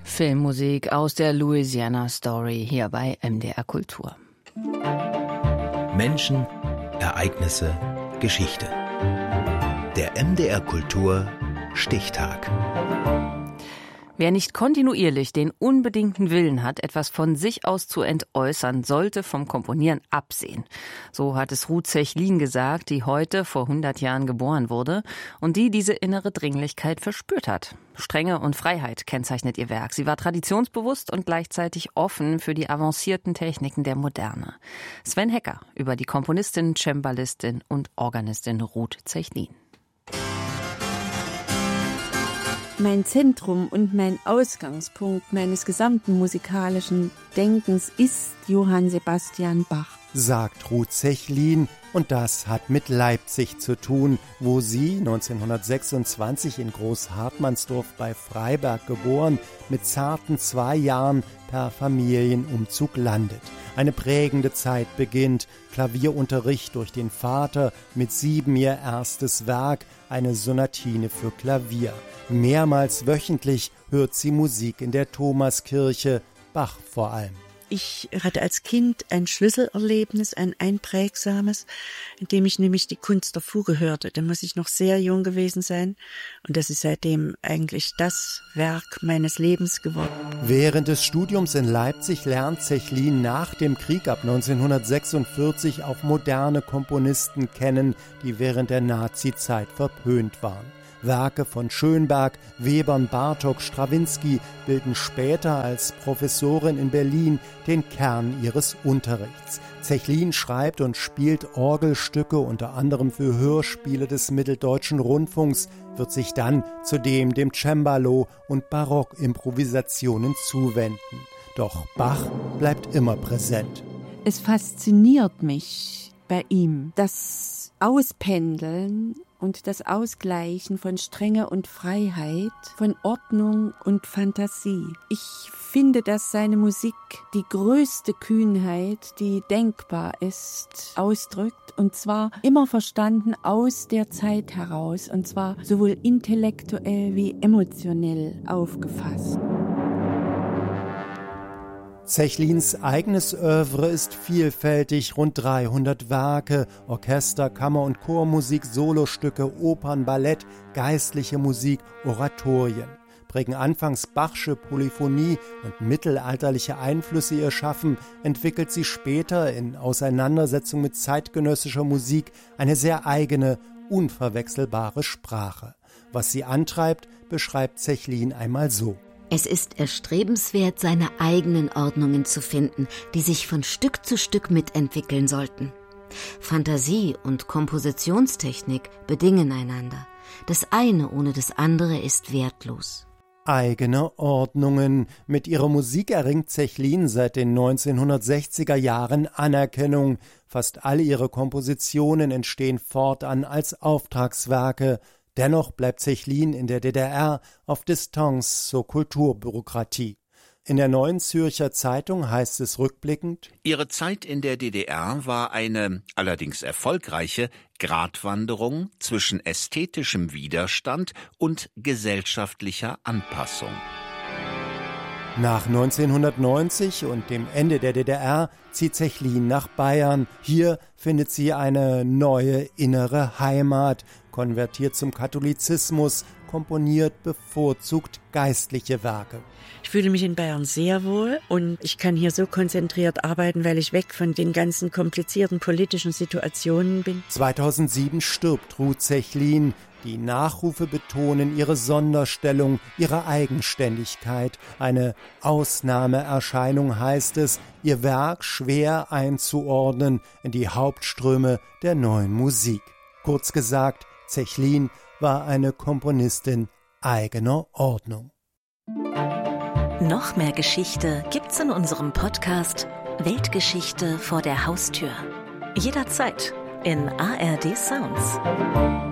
Filmmusik aus der Louisiana Story hier bei MDR Kultur. Menschen, Ereignisse, Geschichte. Der MDR Kultur Stichtag. Wer nicht kontinuierlich den unbedingten Willen hat, etwas von sich aus zu entäußern, sollte vom Komponieren absehen. So hat es Ruth Zechlin gesagt, die heute vor 100 Jahren geboren wurde und die diese innere Dringlichkeit verspürt hat. Strenge und Freiheit kennzeichnet ihr Werk. Sie war traditionsbewusst und gleichzeitig offen für die avancierten Techniken der Moderne. Sven Hecker über die Komponistin, Cembalistin und Organistin Ruth Zechlin. Mein Zentrum und mein Ausgangspunkt meines gesamten musikalischen Denkens ist Johann Sebastian Bach, sagt Ruth Zechlin, und das hat mit Leipzig zu tun, wo sie 1926 in Großhartmannsdorf bei Freiberg geboren, mit zarten 2 Jahren per Familienumzug landet. Eine prägende Zeit beginnt, Klavierunterricht durch den Vater, mit 7 ihr erstes Werk, eine Sonatine für Klavier. Mehrmals wöchentlich hört sie Musik in der Thomaskirche, Bach vor allem. Ich hatte als Kind ein Schlüsselerlebnis, ein einprägsames, in dem ich nämlich die Kunst der Fuge hörte. Da muss ich noch sehr jung gewesen sein. Und das ist seitdem eigentlich das Werk meines Lebens geworden. Während des Studiums in Leipzig lernt Zechlin nach dem Krieg ab 1946 auch moderne Komponisten kennen, die während der Nazizeit verpönt waren. Werke von Schönberg, Webern, Bartók, Strawinski bilden später als Professorin in Berlin den Kern ihres Unterrichts. Zechlin schreibt und spielt Orgelstücke unter anderem für Hörspiele des Mitteldeutschen Rundfunks, wird sich dann zudem dem Cembalo und Barockimprovisationen zuwenden. Doch Bach bleibt immer präsent. Es fasziniert mich bei ihm, das Auspendeln und das Ausgleichen von Strenge und Freiheit, von Ordnung und Fantasie. Ich finde, dass seine Musik die größte Kühnheit, die denkbar ist, ausdrückt, und zwar immer verstanden aus der Zeit heraus, und zwar sowohl intellektuell wie emotionell aufgefasst. Zechlins eigenes Œuvre ist vielfältig, rund 300 Werke, Orchester-, Kammer- und Chormusik, Solostücke, Opern, Ballett, geistliche Musik, Oratorien. Prägen anfangs Bachsche Polyphonie und mittelalterliche Einflüsse ihr Schaffen, entwickelt sie später in Auseinandersetzung mit zeitgenössischer Musik eine sehr eigene, unverwechselbare Sprache. Was sie antreibt, beschreibt Zechlin einmal so. Es ist erstrebenswert, seine eigenen Ordnungen zu finden, die sich von Stück zu Stück mitentwickeln sollten. Fantasie und Kompositionstechnik bedingen einander. Das eine ohne das andere ist wertlos. Eigene Ordnungen. Mit ihrer Musik erringt Zechlin seit den 1960er Jahren Anerkennung. Fast alle ihre Kompositionen entstehen fortan als Auftragswerke. Dennoch bleibt Zechlin in der DDR auf Distanz zur Kulturbürokratie. In der Neuen Zürcher Zeitung heißt es rückblickend: Ihre Zeit in der DDR war eine, allerdings erfolgreiche, Gratwanderung zwischen ästhetischem Widerstand und gesellschaftlicher Anpassung. Nach 1990 und dem Ende der DDR zieht Zechlin nach Bayern. Hier findet sie eine neue innere Heimat, konvertiert zum Katholizismus, komponiert bevorzugt geistliche Werke. Ich fühle mich in Bayern sehr wohl und ich kann hier so konzentriert arbeiten, weil ich weg von den ganzen komplizierten politischen Situationen bin. 2007 stirbt Ruth Zechlin. Die Nachrufe betonen ihre Sonderstellung, ihre Eigenständigkeit. Eine Ausnahmeerscheinung heißt es, ihr Werk schwer einzuordnen in die Hauptströme der neuen Musik. Kurz gesagt, Zechlin war eine Komponistin eigener Ordnung. Noch mehr Geschichte gibt's in unserem Podcast Weltgeschichte vor der Haustür. Jederzeit in ARD Sounds.